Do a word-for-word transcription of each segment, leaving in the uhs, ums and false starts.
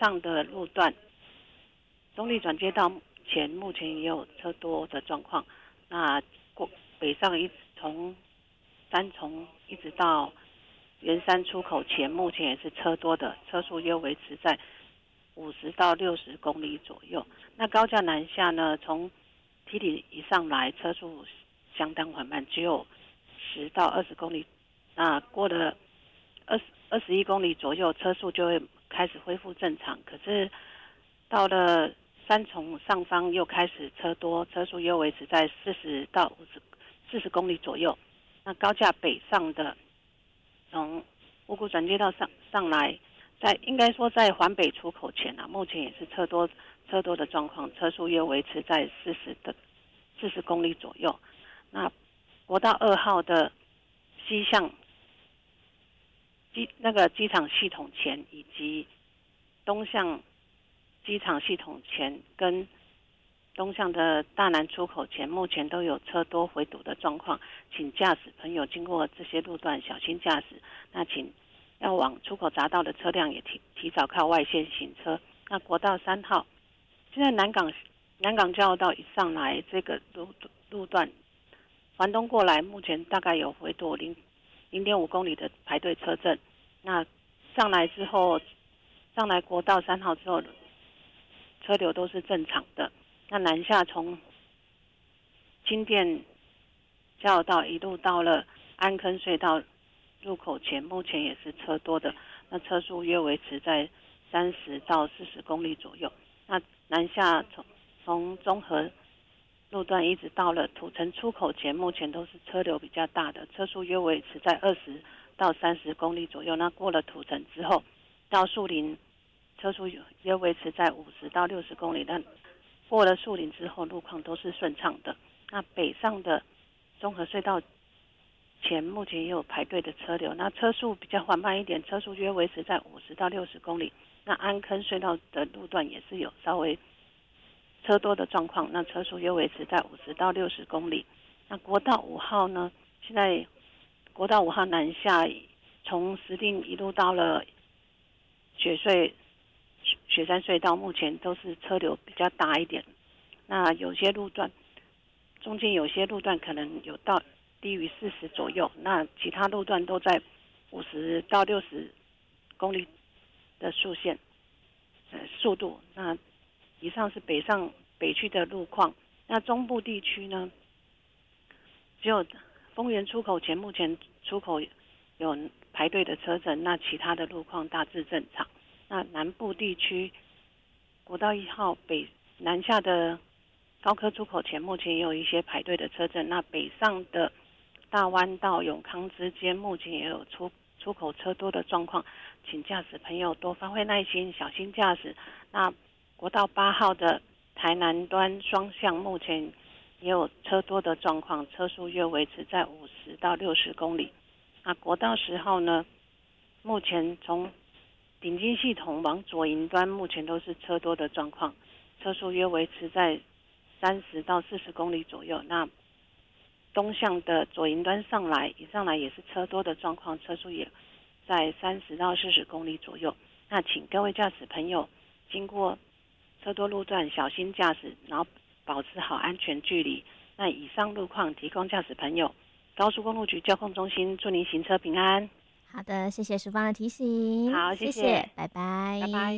上的路段，中立转接道前目前也有车多的状况。那过北上一直从三重一直到圆山出口前，目前也是车多的，车速约维持在五十到六十公里左右。那高架南下呢，从梯里一上来，车速相当缓慢，只有十到二十公里。那过了二十二十一公里左右，车速就会开始恢复正常。可是到了三重上方又开始车多，车速又维持在四十到五十四十公里左右。那高架北上的，从五股转接道上上来，在应该说在环北出口前啊，目前也是车多车多的状况，车速又维持在四十的四十公里左右。那国道二号的西向机那个机场系统前，以及东向机场系统前跟东向的大南出口前，目前都有车多回堵的状况，请驾驶朋友经过这些路段小心驾驶。那请要往出口匝道的车辆也提提早靠外线行车。那国道三号，现在南港南港交流道一上来，这个路路段环东过来，目前大概有回堵零零点五公里的排队车阵。那上来之后，上来国道三号之后，车流都是正常的。那南下从新店交流道一路到了安坑隧道入口前，目前也是车多的，那车速约维持在三十到四十公里左右。那南下从从中和路段一直到了土城出口前，目前都是车流比较大的，车速约维持在二十到三十公里左右。那过了土城之后，到树林，车速约维持在五十到六十公里。但过了树林之后，路况都是顺畅的。那北上的中和隧道前，目前也有排队的车流，那车速比较缓慢一点，车速约维持在五十到六十公里。那安坑隧道的路段也是有稍微车多的状况，那车速约维持在五十到六十公里。那国道五号呢？现在国道五号南下，从石碇一路到了雪隧、雪山隧道，目前都是车流比较大一点。那有些路段，中间有些路段可能有到低于四十左右，那其他路段都在五十到六十公里的速线，呃，速度。那以上是北上北区的路况。那中部地区呢，只有丰原出口前，目前出口有排队的车阵，那其他的路况大致正常。那南部地区，国道一号北南下的高科出口前，目前也有一些排队的车阵。那北上的大湾到永康之间，目前也有出出口车多的状况，请驾驶朋友多发挥耐心，小心驾驶。那国道八号的台南端双向，目前也有车多的状况，车速约维持在五十到六十公里。那国道十号呢，目前从顶金系统往左营端，目前都是车多的状况，车速约维持在三十到四十公里左右。那东向的左营端上来，一上来也是车多的状况，车速也在三十到四十公里左右。那请各位驾驶朋友经过车多路段小心驾驶，然后保持好安全距离。那以上路况提供驾驶朋友高速公路局交通中心，祝您行车平安。 好的，谢谢淑芳的提醒。 好，谢谢谢，拜拜， 拜拜。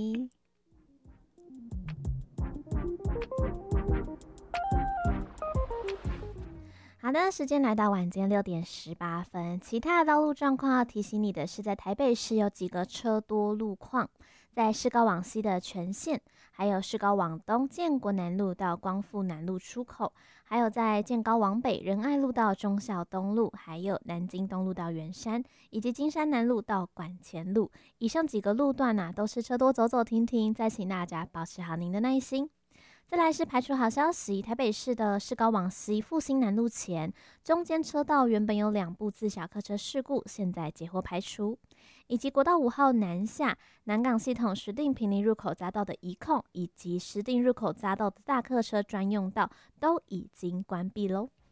好的，时间来到晚间六点十八分。其他的道路状况要提醒你的是，在台北市有几个车多路况，在市高往西的全线，还有市高往东建国南路到光复南路出口，还有在建高往北仁爱路到忠孝东路，还有南京东路到圆山，以及金山南路到管前路。以上几个路段啊，都是车多走走停停，再请大家保持好您的耐心。再来是排除好消息，台北市的市高往西复兴南路前中间车道原本有两部自小客车事故，现在结获排除，以及国道五号南下南港系统石碇坪林入口匝道的移控，以及石碇入口匝道的大客车专用道都已经关闭喽。